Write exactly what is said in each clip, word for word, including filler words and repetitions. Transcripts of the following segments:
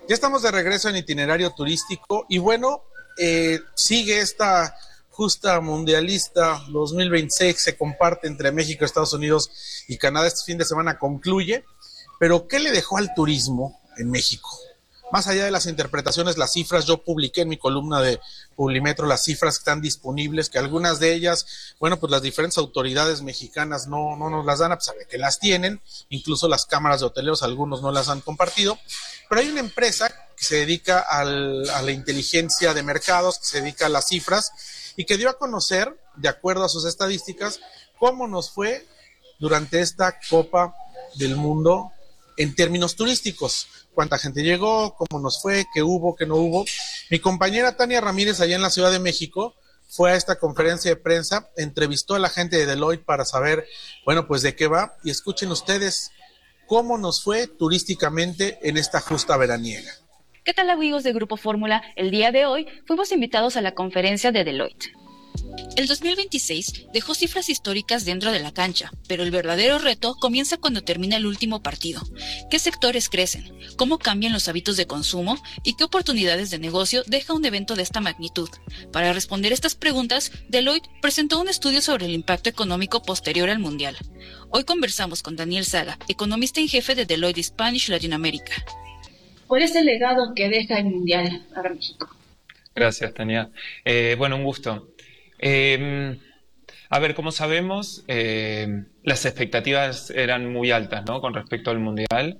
Ya estamos de regreso en Itinerario Turístico y bueno, eh, sigue esta justa mundialista dos mil veintiséis, se comparte entre México, Estados Unidos y Canadá. Este fin de semana concluye, pero ¿qué le dejó al turismo en México? Más allá de las interpretaciones, las cifras, yo publiqué en mi columna de Publimetro las cifras que están disponibles, que algunas de ellas, bueno, pues las diferentes autoridades mexicanas no, no nos las dan, a pesar de que las tienen, incluso las cámaras de hoteleros, algunos no las han compartido, pero hay una empresa que se dedica al, a la inteligencia de mercados, que se dedica a las cifras, y que dio a conocer, de acuerdo a sus estadísticas, cómo nos fue durante esta Copa del Mundo en términos turísticos. Cuánta gente llegó, cómo nos fue, qué hubo, qué no hubo. Mi compañera Tania Ramírez, allá en la Ciudad de México, fue a esta conferencia de prensa, entrevistó a la gente de Deloitte para saber, bueno, pues de qué va, y escuchen ustedes cómo nos fue turísticamente en esta justa veraniega. ¿Qué tal, amigos de Grupo Fórmula? El día de hoy fuimos invitados a la conferencia de Deloitte. El dos mil veintiséis dejó cifras históricas dentro de la cancha, pero el verdadero reto comienza cuando termina el último partido. ¿Qué sectores crecen? ¿Cómo cambian los hábitos de consumo? ¿Y qué oportunidades de negocio deja un evento de esta magnitud? Para responder estas preguntas, Deloitte presentó un estudio sobre el impacto económico posterior al Mundial. Hoy conversamos con Daniel Saga, economista en jefe de Deloitte Spanish Latinoamérica. ¿Cuál es el legado que deja el Mundial para México? Gracias, Tania. Eh, bueno, un gusto. Eh, a ver, como sabemos, eh, las expectativas eran muy altas, ¿no?, con respecto al Mundial.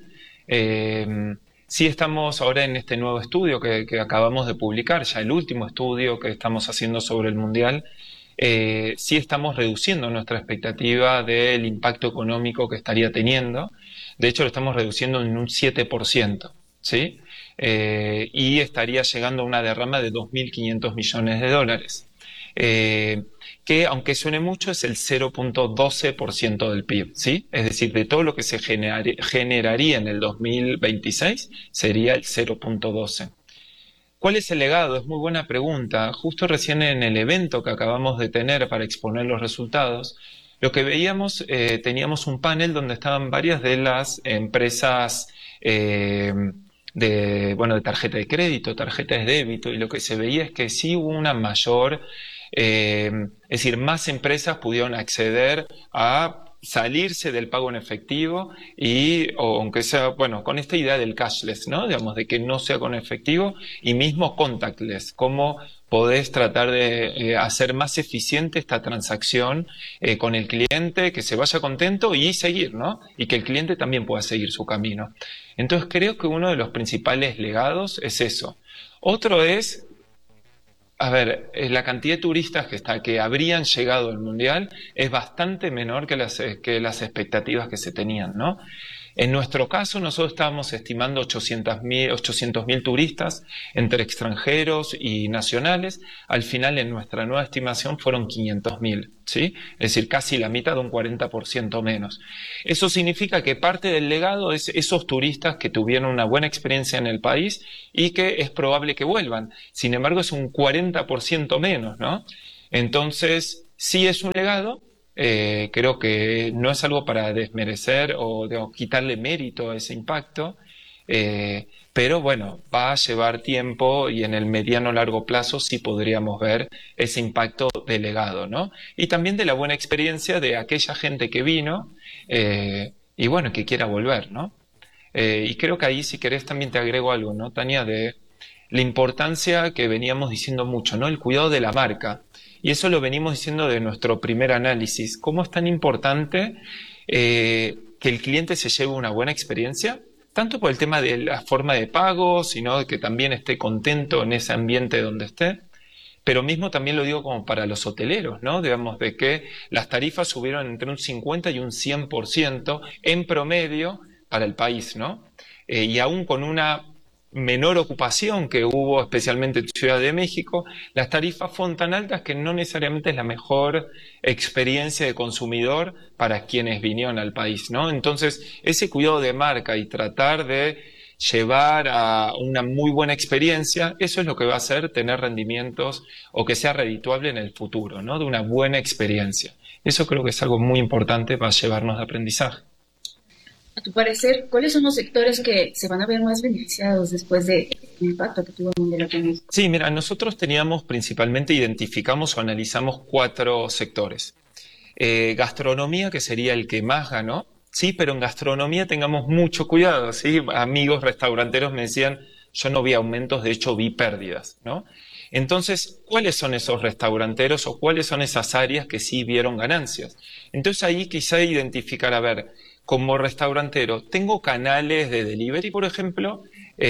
Eh, sí estamos ahora en este nuevo estudio que, que acabamos de publicar, ya el último estudio que estamos haciendo sobre el Mundial. Eh, sí estamos reduciendo nuestra expectativa del impacto económico que estaría teniendo. De hecho, lo estamos reduciendo en un siete por ciento, ¿sí? Eh, y estaría llegando a una derrama de dos mil quinientos millones de dólares. Eh, que aunque suene mucho es el cero punto doce por ciento del P I B, ¿sí? Es decir, de todo lo que se generar, generaría en el dos mil veintiséis sería el cero punto doce. ¿Cuál es el legado? Es muy buena pregunta. Justo recién en el evento que acabamos de tener para exponer los resultados, lo que veíamos, eh, teníamos un panel donde estaban varias de las empresas eh, de, bueno, de tarjeta de crédito, tarjeta de débito, y lo que se veía es que sí hubo una mayor... Eh, es decir, más empresas pudieron acceder a salirse del pago en efectivo y, o aunque sea, bueno, con esta idea del cashless, ¿no? Digamos, de que no sea con efectivo y mismo contactless, cómo podés tratar de eh, hacer más eficiente esta transacción eh, con el cliente, que se vaya contento y seguir, ¿no? Y que el cliente también pueda seguir su camino. Entonces creo que uno de los principales legados es eso. Otro es... A ver, la cantidad de turistas que, está, que habrían llegado al Mundial es bastante menor que las, que las expectativas que se tenían, ¿no? En nuestro caso, nosotros estábamos estimando ochocientos mil turistas entre extranjeros y nacionales. Al final, en nuestra nueva estimación, fueron quinientos mil, ¿sí? Es decir, casi la mitad, de un cuarenta por ciento menos. Eso significa que parte del legado es esos turistas que tuvieron una buena experiencia en el país y que es probable que vuelvan. Sin embargo, es un cuarenta por ciento menos, ¿no? Entonces, sí es un legado. Eh, creo que no es algo para desmerecer o, de, o quitarle mérito a ese impacto, eh, pero bueno, va a llevar tiempo y en el mediano largo plazo sí podríamos ver ese impacto de legado, ¿no? Y también de la buena experiencia de aquella gente que vino eh, y bueno, que quiera volver, ¿no? Eh, y creo que ahí, si querés, también te agrego algo, ¿no, Tania? De la importancia que veníamos diciendo mucho, ¿no? El cuidado de la marca. Y eso lo venimos diciendo de nuestro primer análisis. ¿Cómo es tan importante eh, que el cliente se lleve una buena experiencia? Tanto por el tema de la forma de pago, sino de que también esté contento en ese ambiente donde esté. Pero mismo también lo digo como para los hoteleros, ¿no? Digamos, de que las tarifas subieron entre un cincuenta y un cien por ciento en promedio para el país, ¿no? Eh, y aún con una menor ocupación que hubo especialmente en Ciudad de México, las tarifas fueron tan altas que no necesariamente es la mejor experiencia de consumidor para quienes vinieron al país, ¿no? Entonces, ese cuidado de marca y tratar de llevar a una muy buena experiencia, eso es lo que va a hacer tener rendimientos o que sea redituable en el futuro, ¿no? De una buena experiencia. Eso creo que es algo muy importante para llevarnos de aprendizaje. A tu parecer, ¿cuáles son los sectores que se van a ver más beneficiados después del impacto que tuvo el Mundial aquí en México? Sí, mira, nosotros teníamos principalmente, identificamos o analizamos cuatro sectores. Eh, gastronomía, que sería el que más ganó, sí, pero en gastronomía tengamos mucho cuidado, ¿sí? Amigos restauranteros me decían, yo no vi aumentos, de hecho vi pérdidas, ¿no? Entonces, ¿cuáles son esos restauranteros o cuáles son esas áreas que sí vieron ganancias? Entonces ahí quizá identificar, a ver, como restaurantero, ¿tengo canales de delivery, por ejemplo?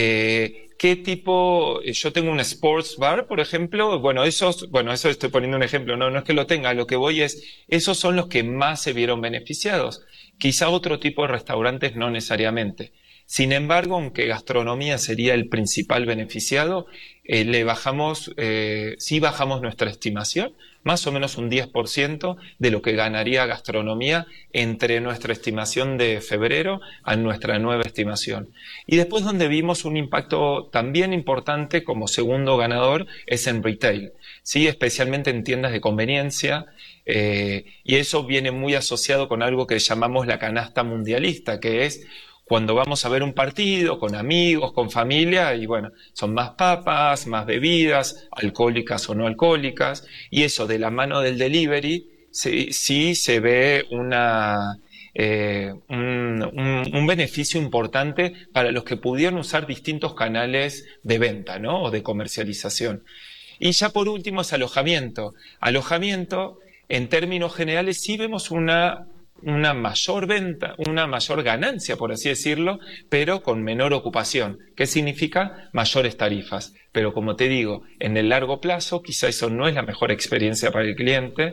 Eh, ¿Qué tipo? Yo tengo un sports bar, por ejemplo. Bueno, esos, bueno, eso estoy poniendo un ejemplo, no, no es que lo tenga, lo que voy es, esos son los que más se vieron beneficiados. Quizá otro tipo de restaurantes no necesariamente. Sin embargo, aunque gastronomía sería el principal beneficiado, eh, le bajamos, eh, sí bajamos nuestra estimación, más o menos un diez por ciento de lo que ganaría gastronomía entre nuestra estimación de febrero a nuestra nueva estimación. Y después donde vimos un impacto también importante como segundo ganador es en retail, ¿sí? Especialmente en tiendas de conveniencia, eh, y eso viene muy asociado con algo que llamamos la canasta mundialista, que es cuando vamos a ver un partido con amigos, con familia, y bueno, son más papas, más bebidas, alcohólicas o no alcohólicas, y eso de la mano del delivery, sí, sí se ve una, eh, un, un, un beneficio importante para los que pudieron usar distintos canales de venta, ¿no? O de comercialización. Y ya por último es alojamiento. Alojamiento, en términos generales, sí vemos una una mayor venta, una mayor ganancia, por así decirlo, pero con menor ocupación. ¿Qué significa? Mayores tarifas. Pero como te digo, en el largo plazo quizá eso no es la mejor experiencia para el cliente,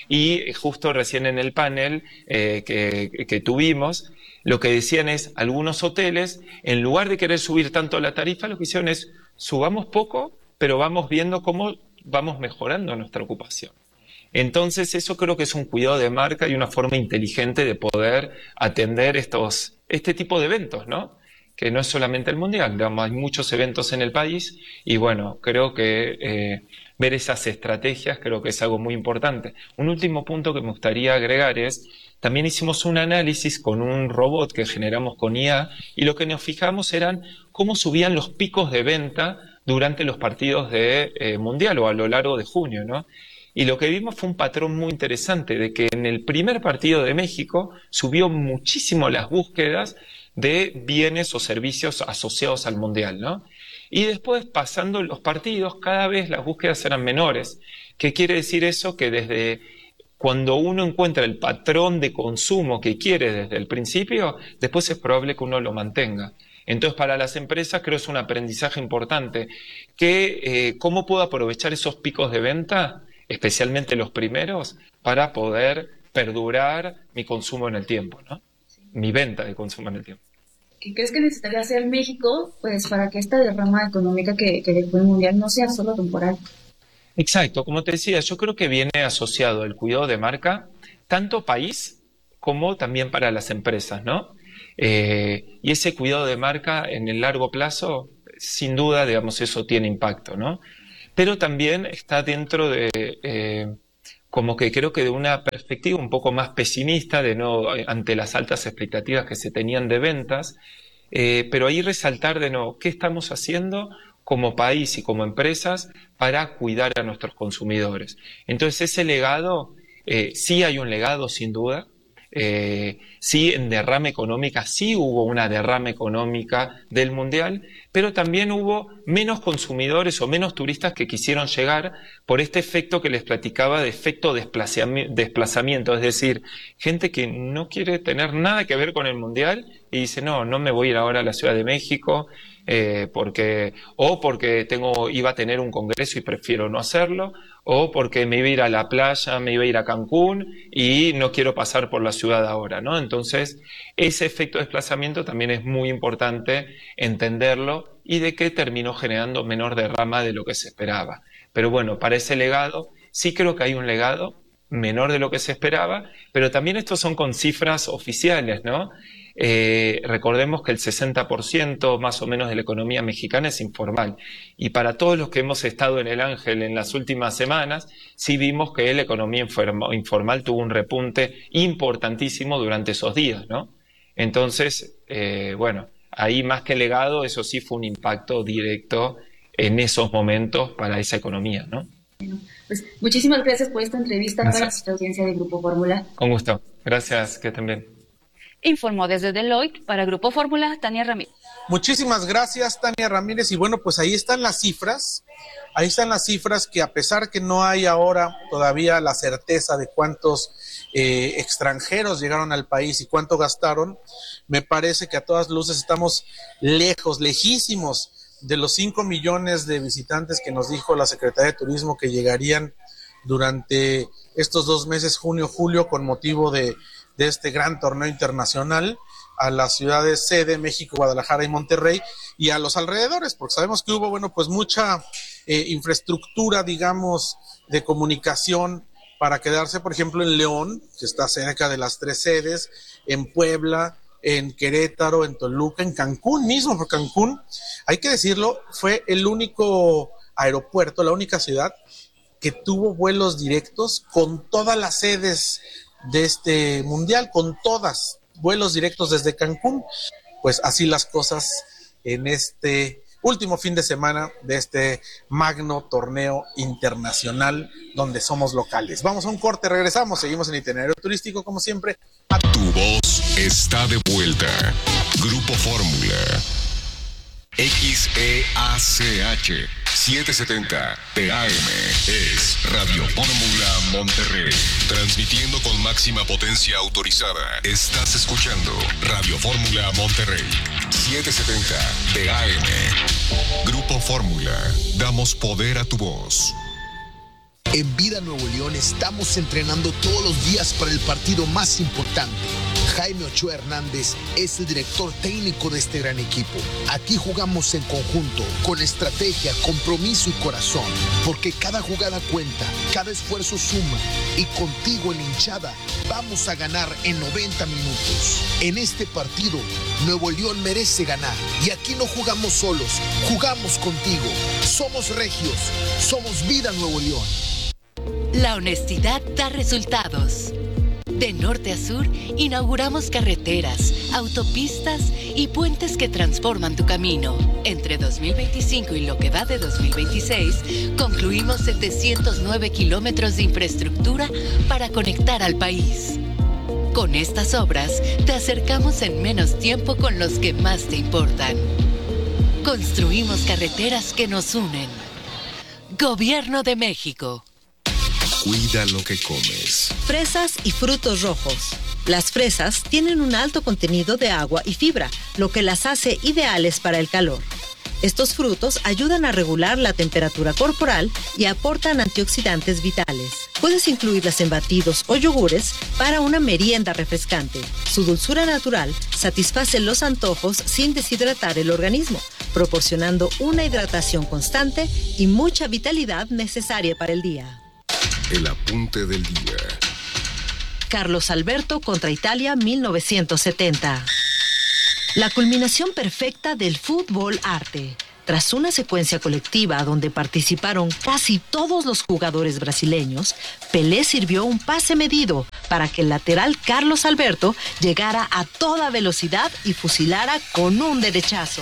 y justo recién en el panel eh, que, que tuvimos, lo que decían es, algunos hoteles, en lugar de querer subir tanto la tarifa, lo que hicieron es, subamos poco, pero vamos viendo cómo vamos mejorando nuestra ocupación. Entonces eso creo que es un cuidado de marca y una forma inteligente de poder atender estos, este tipo de eventos, ¿no? Que no es solamente el Mundial, digamos, hay muchos eventos en el país y bueno, creo que eh, ver esas estrategias creo que es algo muy importante. Un último punto que me gustaría agregar es, también hicimos un análisis con un robot que generamos con I A y lo que nos fijamos eran cómo subían los picos de venta durante los partidos de eh, Mundial o a lo largo de junio, ¿no? Y lo que vimos fue un patrón muy interesante de que en el primer partido de México subió muchísimo las búsquedas de bienes o servicios asociados al Mundial, ¿no? Y después, pasando los partidos, cada vez las búsquedas eran menores. ¿Qué quiere decir eso? Que desde cuando uno encuentra el patrón de consumo que quiere desde el principio, después es probable que uno lo mantenga. Entonces, para las empresas creo que es un aprendizaje importante. Que, eh, ¿cómo puedo aprovechar esos picos de venta? Especialmente los primeros, para poder perdurar mi consumo en el tiempo, ¿no? Sí. Mi venta de consumo en el tiempo. ¿Qué crees que necesitaría hacer México pues, para que esta derrama económica que, que dejó el Mundial no sea solo temporal? Exacto, como te decía, yo creo que viene asociado el cuidado de marca, tanto país como también para las empresas, ¿no? Eh, y ese cuidado de marca en el largo plazo, sin duda, digamos, eso tiene impacto, ¿no? Pero también está dentro de, eh, como que creo que de una perspectiva un poco más pesimista, de no, ante las altas expectativas que se tenían de ventas, eh, pero ahí resaltar de nuevo, ¿qué estamos haciendo como país y como empresas para cuidar a nuestros consumidores? Entonces ese legado, eh, sí hay un legado sin duda, Eh, sí, en derrama económica, sí hubo una derrama económica del Mundial, pero también hubo menos consumidores o menos turistas que quisieron llegar por este efecto que les platicaba de efecto desplazamiento, es decir, gente que no quiere tener nada que ver con el Mundial y dice, no, no me voy a ir ahora a la Ciudad de México, eh, porque, o porque tengo, iba a tener un congreso y prefiero no hacerlo, o porque me iba a ir a la playa, me iba a ir a Cancún y no quiero pasar por la ciudad ahora, ¿no? Entonces, ese efecto de desplazamiento también es muy importante entenderlo y de que terminó generando menor derrama de lo que se esperaba. Pero bueno, para ese legado, sí creo que hay un legado menor de lo que se esperaba, pero también estos son con cifras oficiales, ¿no? Eh, recordemos que el sesenta por ciento más o menos de la economía mexicana es informal y para todos los que hemos estado en el Ángel en las últimas semanas sí vimos que la economía informal tuvo un repunte importantísimo durante esos días, ¿no? Entonces, eh, bueno, ahí más que legado, eso sí fue un impacto directo en esos momentos para esa economía, ¿no? Bueno, pues muchísimas gracias por esta entrevista Gracias. para nuestra audiencia de Grupo Fórmula. Con gusto. Gracias, que estén bien. Informó desde Deloitte para Grupo Fórmula Tania Ramírez. Muchísimas gracias, Tania Ramírez. Y bueno, pues ahí están las cifras. Ahí están las cifras que, a pesar que no hay ahora todavía la certeza de cuántos eh, extranjeros llegaron al país y cuánto gastaron, me parece que a todas luces estamos lejos, lejísimos de los cinco millones de visitantes que nos dijo la Secretaría de Turismo que llegarían durante estos dos meses, junio, julio, con motivo de, de este gran torneo internacional a las ciudades sede, México, Guadalajara y Monterrey, y a los alrededores, porque sabemos que hubo, bueno, pues mucha eh, infraestructura, digamos, de comunicación para quedarse, por ejemplo, en León, que está cerca de las tres sedes, en Puebla, en Querétaro, en Toluca, en Cancún mismo, porque Cancún, hay que decirlo, fue el único aeropuerto, la única ciudad que tuvo vuelos directos con todas las sedes de este mundial, con todas, vuelos directos desde Cancún. Pues así las cosas en este último fin de semana de este magno torneo internacional donde somos locales. Vamos a un corte, regresamos, seguimos en Itinerario Turístico como siempre. Tu voz está de vuelta. Grupo Fórmula. X E A C H setecientos setenta P A M es Radio Fórmula Monterrey. Transmitiendo con máxima potencia autorizada. Estás escuchando Radio Fórmula Monterrey. setecientos setenta P A M. Grupo Fórmula. Damos poder a tu voz. En Vida Nuevo León estamos entrenando todos los días para el partido más importante. Jaime Ochoa Hernández es el director técnico de este gran equipo. Aquí jugamos en conjunto, con estrategia, compromiso y corazón, porque cada jugada cuenta, cada esfuerzo suma, y contigo en hinchada vamos a ganar en noventa minutos. En este partido, Nuevo León merece ganar, y aquí no jugamos solos, jugamos contigo. Somos regios, somos Vida Nuevo León. La honestidad da resultados. De norte a sur, inauguramos carreteras, autopistas y puentes que transforman tu camino. Entre dos mil veinticinco y lo que va de dos mil veintiséis, concluimos setecientos nueve kilómetros de infraestructura para conectar al país. Con estas obras, te acercamos en menos tiempo con los que más te importan. Construimos carreteras que nos unen. Gobierno de México. Cuida lo que comes. Fresas y frutos rojos. Las fresas tienen un alto contenido de agua y fibra, lo que las hace ideales para el calor. Estos frutos ayudan a regular la temperatura corporal y aportan antioxidantes vitales. Puedes incluirlas en batidos o yogures para una merienda refrescante. Su dulzura natural satisface los antojos sin deshidratar el organismo, proporcionando una hidratación constante y mucha vitalidad necesaria para el día. El apunte del día. Carlos Alberto contra Italia mil novecientos setenta. La culminación perfecta del fútbol arte. Tras una secuencia colectiva donde participaron casi todos los jugadores brasileños, Pelé sirvió un pase medido para que el lateral Carlos Alberto llegara a toda velocidad y fusilara con un derechazo.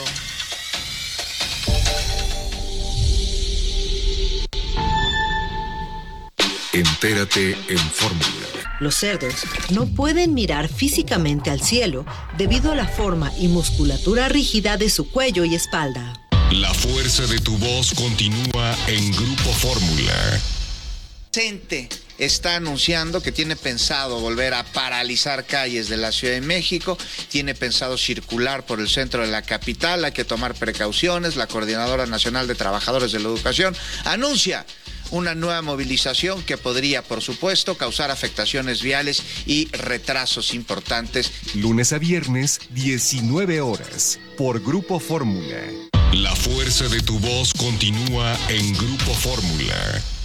Entérate en Fórmula. Los cerdos no pueden mirar físicamente al cielo debido a la forma y musculatura rígida de su cuello y espalda. La fuerza de tu voz continúa en Grupo Fórmula. CENTE está anunciando que tiene pensado volver a paralizar calles de la Ciudad de México, tiene pensado circular por el centro de la capital, hay que tomar precauciones. La Coordinadora Nacional de Trabajadores de la Educación anuncia una nueva movilización que podría, por supuesto, causar afectaciones viales y retrasos importantes. Lunes a viernes, diecinueve horas, por Grupo Fórmula. La fuerza de tu voz continúa en Grupo Fórmula.